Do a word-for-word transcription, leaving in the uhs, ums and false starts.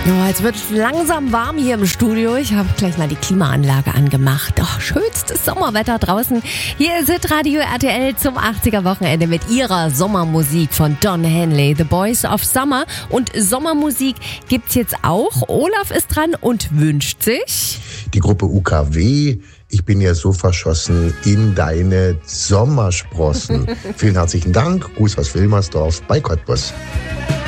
Oh, jetzt wird langsam warm hier im Studio. Ich habe gleich mal die Klimaanlage angemacht. Oh, schönstes Sommerwetter draußen. Hier ist Hitradio R T L zum achtziger-Wochenende mit ihrer Sommermusik von Don Henley, The Boys of Summer. Und Sommermusik gibt's jetzt auch. Olaf ist dran und wünscht sich... Die Gruppe U K W. Ich bin ja so verschossen in deine Sommersprossen. Vielen herzlichen Dank. Gruß aus Wilmersdorf bei Cottbus.